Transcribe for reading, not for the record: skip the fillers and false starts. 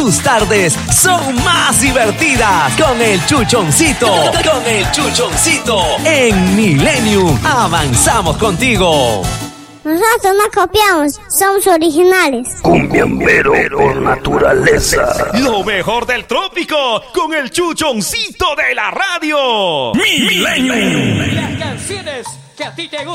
tus tardes son más divertidas con el Chuchoncito. Con el Chuchoncito. En Millennium avanzamos contigo. Nosotros no copiamos, somos originales. Cumbiambero por naturaleza. Lo mejor del trópico con el Chuchoncito de la radio. Millennium. Las canciones que a ti te gustan.